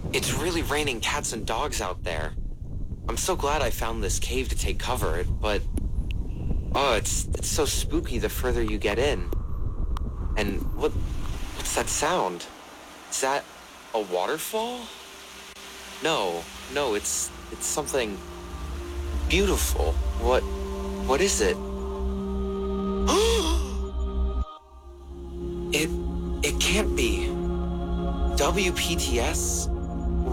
It's really raining cats and dogs out there. I'm so glad I found this cave to take cover, but oh, it's so spooky the further you get in. And what's that sound? Is that a waterfall? No, no, it's something beautiful. What is it? It can't be. WPTS?